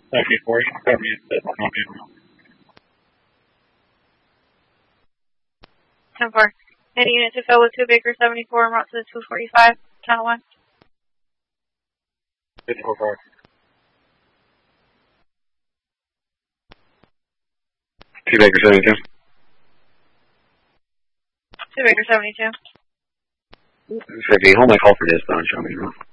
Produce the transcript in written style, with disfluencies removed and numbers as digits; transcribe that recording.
74, you can cover me at 10-4. Any unit to fill with 2 Baker 74 en route to the 245, Channel 1. 54 car. 2 Baker 72. 2 Baker 72. 50, hold my call for dispatch, show me.